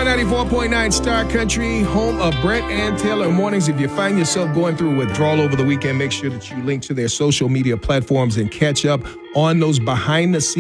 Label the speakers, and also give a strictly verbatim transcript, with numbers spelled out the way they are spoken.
Speaker 1: are ninety-four point nine Star Country, home of Brett and Taylor Mornings. If you find yourself going through withdrawal over the weekend, make sure that you link to their social media platforms and catch up on those behind-the-scenes